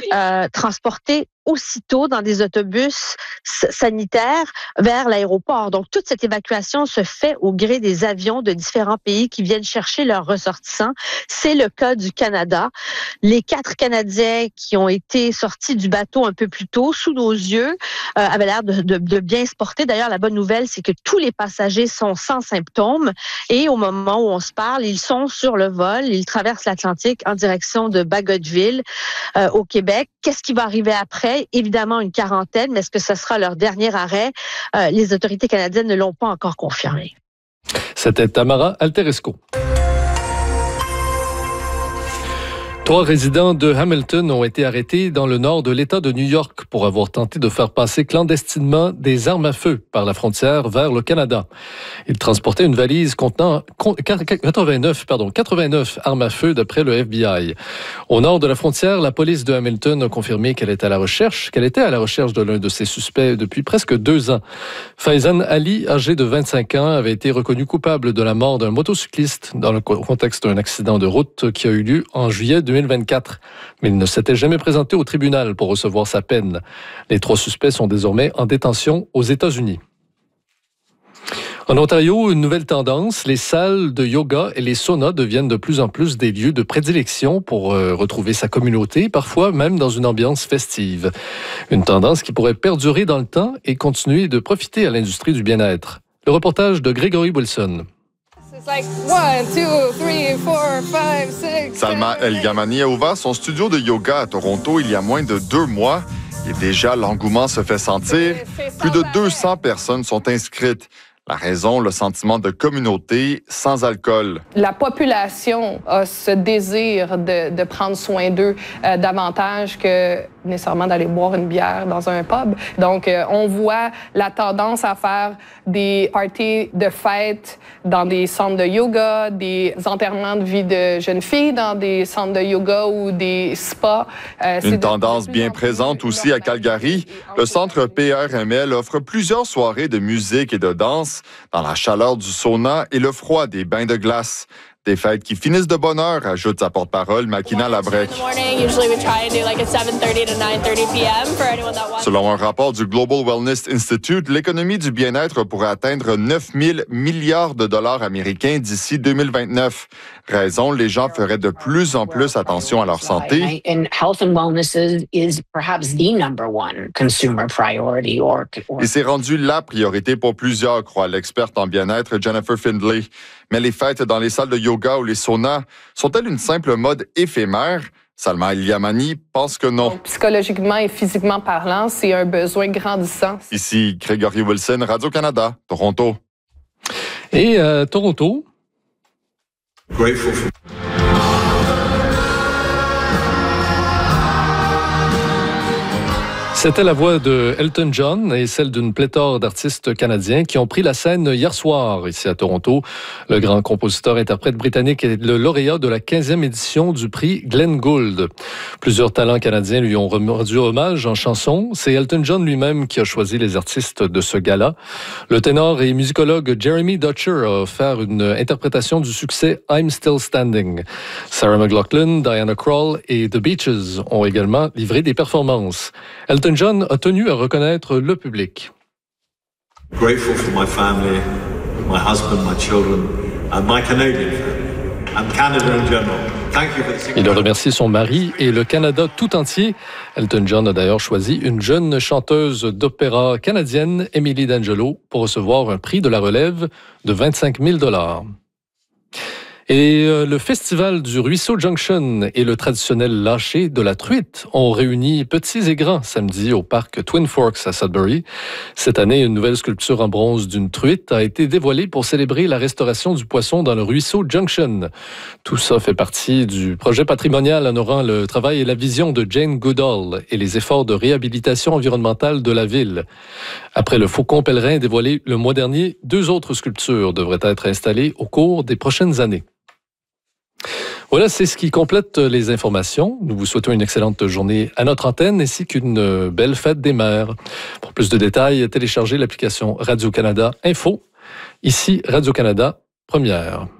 transportés aussitôt dans des autobus sanitaires vers l'aéroport. Donc, toute cette évacuation se fait au gré des avions de différents pays qui viennent chercher leurs ressortissants. C'est le cas du Canada. Les 4 Canadiens qui ont été sortis du bateau un peu plus tôt, sous nos yeux, avaient l'air de bien se porter. D'ailleurs, la bonne nouvelle, c'est que tous les passagers sont sans symptômes et au moment où on se parle, ils sont sur le vol. Ils traversent l'Atlantique en direction de Bagotville, au Québec. Qu'est-ce qui va arriver après? Évidemment, une quarantaine, mais est-ce que ce sera leur dernier arrêt? Les autorités canadiennes ne l'ont pas encore confirmé. C'était Tamara Alteresco. 3 résidents de Hamilton ont été arrêtés dans le nord de l'État de New York pour avoir tenté de faire passer clandestinement des armes à feu par la frontière vers le Canada. Ils transportaient une valise contenant 89 armes à feu d'après le FBI. Au nord de la frontière, la police de Hamilton a confirmé qu'elle était à la recherche de l'un de ses suspects depuis presque 2 ans. Faizan Ali, âgé de 25 ans, avait été reconnu coupable de la mort d'un motocycliste dans le contexte d'un accident de route qui a eu lieu en juillet 2024. Mais il ne s'était jamais présenté au tribunal pour recevoir sa peine. Les 3 suspects sont désormais en détention aux États-Unis. En Ontario, une nouvelle tendance, les salles de yoga et les saunas deviennent de plus en plus des lieux de prédilection pour retrouver sa communauté, parfois même dans une ambiance festive. Une tendance qui pourrait perdurer dans le temps et continuer de profiter à l'industrie du bien-être. Le reportage de Gregory Wilson. Salma El-Yamani a ouvert son studio de yoga à Toronto il y a moins de 2 mois. Et déjà, l'engouement se fait sentir. Plus de 200 personnes sont inscrites. La raison, le sentiment de communauté sans alcool. La population a ce désir de prendre soin d'eux davantage que nécessairement d'aller boire une bière dans un pub. Donc, on voit la tendance à faire des parties de fête dans des centres de yoga, des enterrements de vie de jeunes filles dans des centres de yoga ou des spas. Une tendance bien présente aussi à Calgary. Le centre PRML offre plusieurs soirées de musique et de danse dans la chaleur du sauna et le froid des bains de glace. Des fêtes qui finissent de bonne heure, ajoute sa porte-parole, Makina Labrec. Selon un rapport du Global Wellness Institute, l'économie du bien-être pourrait atteindre 9 000 milliards de dollars américains d'ici 2029. Raison, les gens feraient de plus en plus attention à leur santé. Et c'est rendu la priorité pour plusieurs, croit l'experte en bien-être Jennifer Findlay. Mais les fêtes dans les salles de yoga ou les saunas sont-elles une simple mode éphémère? Salma El-Yamani pense que non. Donc, psychologiquement et physiquement parlant, c'est un besoin grandissant. Ici, Gregory Wilson, Radio-Canada, Toronto. Et Toronto. Grateful for... C'était la voix de Elton John et celle d'une pléthore d'artistes canadiens qui ont pris la scène hier soir ici à Toronto. Le grand compositeur-interprète britannique est le lauréat de la 15e édition du prix Glenn Gould. Plusieurs talents canadiens lui ont rendu hommage en chanson. C'est Elton John lui-même qui a choisi les artistes de ce gala. Le ténor et musicologue Jeremy Dutcher a offert une interprétation du succès I'm Still Standing. Sarah McLachlan, Diana Krall et The Beaches ont également livré des performances. Elton John a tenu à reconnaître le public. Grateful for my family, my husband, my children, and my Canadian family, and Canada in general. Thank you for this. Il a remercié son mari et le Canada tout entier. Elton John a d'ailleurs choisi une jeune chanteuse d'opéra canadienne, Emily D'Angelo, pour recevoir un prix de la relève de 25 000 $. Et le festival du Ruisseau Junction et le traditionnel lâcher de la truite ont réuni petits et grands samedi au parc Twin Forks à Sudbury. Cette année, une nouvelle sculpture en bronze d'une truite a été dévoilée pour célébrer la restauration du poisson dans le Ruisseau Junction. Tout ça fait partie du projet patrimonial honorant le travail et la vision de Jane Goodall et les efforts de réhabilitation environnementale de la ville. Après le faucon pèlerin dévoilé le mois dernier, 2 autres sculptures devraient être installées au cours des prochaines années. Voilà, c'est ce qui complète les informations. Nous vous souhaitons une excellente journée à notre antenne ainsi qu'une belle fête des mères. Pour plus de détails, téléchargez l'application Radio-Canada Info. Ici, Radio-Canada, première.